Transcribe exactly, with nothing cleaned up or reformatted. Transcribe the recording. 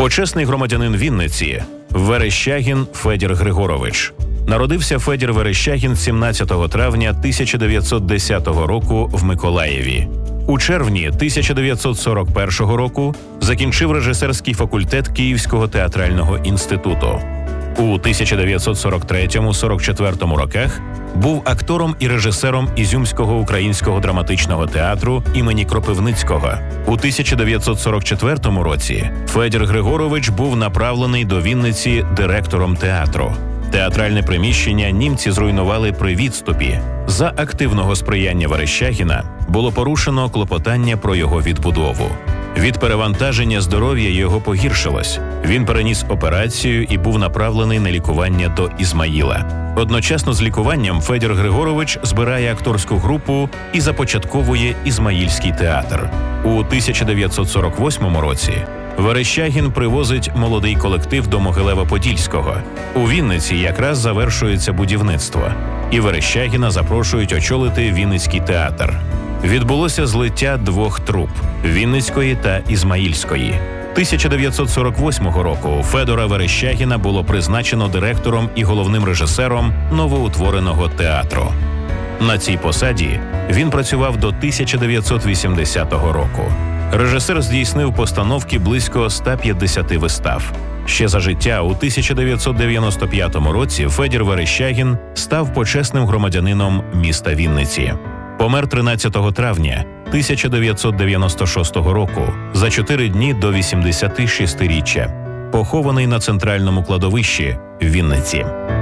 Почесний громадянин Вінниці Верещагін Федір Григорович. Народився Федір Верещагін сімнадцятого травня тисяча дев'ятсот десятого року в Миколаєві. У червні тисяча дев'ятсот сорок першого року закінчив режисерський факультет Київського театрального інституту. У тисяча дев'ятсот сорок третьому — сорок четвертому роках був актором і режисером Ізюмського українського драматичного театру імені Кропивницького. У тисяча дев'ятсот сорок четвертому році Федір Григорович був направлений до Вінниці директором театру. Театральне приміщення німці зруйнували при відступі. За активного сприяння Верещагіна було порушено клопотання про його відбудову. Від перевантаження здоров'я його погіршилось. Він переніс операцію і був направлений на лікування до Ізмаїла. Одночасно з лікуванням Федір Григорович збирає акторську групу і започатковує Ізмаїльський театр. У тисяча дев'ятсот сорок восьмому році Верещагін привозить молодий колектив до Могилева-Подільського. У Вінниці якраз завершується будівництво, і Верещагіна запрошують очолити Вінницький театр. Відбулося злиття двох труп – Вінницької та Ізмаїльської. тисяча дев'ятсот сорок восьмого року Федора Верещагіна було призначено директором і головним режисером новоутвореного театру. На цій посаді він працював до тисяча дев'ятсот вісімдесятого року. Режисер здійснив постановки близько ста п'ятдесяти вистав. Ще за життя у тисяча дев'ятсот дев'яносто п'ятому році Федір Верещагін став почесним громадянином міста Вінниці. Помер тринадцятого травня тисяча дев'ятсот дев'яносто шостого року, за чотири дні до вісімдесятишестиріччя, похований на центральному кладовищі в Вінниці.